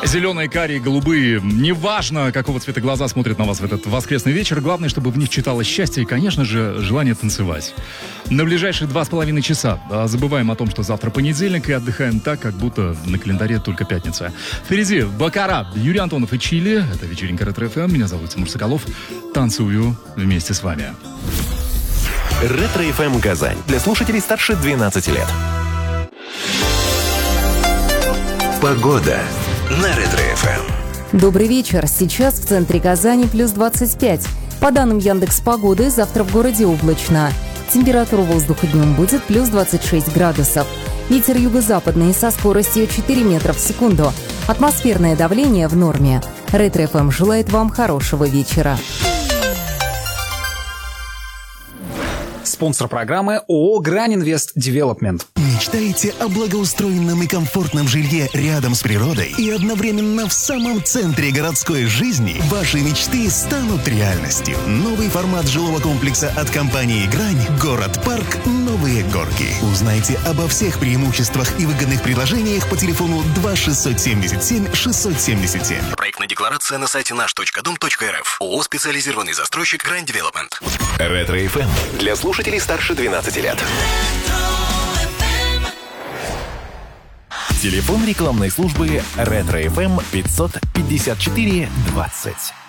Зеленые, карие, голубые. Неважно, какого цвета глаза смотрят на вас в этот воскресный вечер. Главное, чтобы в них читалось счастье и, конечно же, желание танцевать. На ближайшие 2,5 часа забываем о том, что завтра понедельник, и отдыхаем так, как будто на календаре только пятница. Впереди Бакара, Юрий Антонов и Чили. Это вечеринка Ретро-ФМ. Меня зовут Тимур Соколов. Танцую вместе с вами. Ретро-ФМ Казань. Для слушателей старше 12 лет. Погода на Ретро-ФМ. Добрый вечер. Сейчас в центре Казани плюс 25. По данным Яндекс.Погоды, завтра в городе облачно. Температура воздуха днем будет плюс 26 градусов. Ветер юго-западный со скоростью 4 метра в секунду. Атмосферное давление в норме. Ретро-ФМ желает вам хорошего вечера. Спонсор программы ООО «Грань Инвест Девелопмент». Мечтаете о благоустроенном и комфортном жилье рядом с природой и одновременно в самом центре городской жизни? Ваши мечты станут реальностью. Новый формат жилого комплекса от компании «Грань» «Город-парк. Новые горки». Узнайте обо всех преимуществах и выгодных предложениях по телефону 2677 677. Проектная декларация на сайте наш.дом.рф. ООО «Специализированный застройщик Грань Девелопмент». Ретро-ФМ. Для слушателей старше 12 лет. Телефон рекламной службы Ретро-ФМ 554 20.